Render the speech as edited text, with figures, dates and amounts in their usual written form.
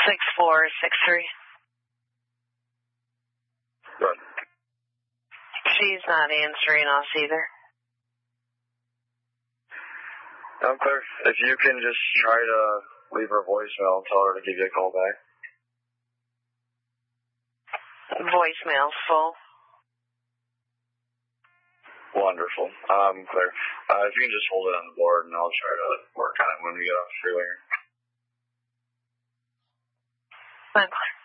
6463. Good. She's not answering us either. Claire, if you can just try to leave her a voicemail and tell her to give you a call back. Voicemail's full. Wonderful. Claire, if you can just hold it on the board and I'll try to work on it when we get off the freeway. Bye, Claire.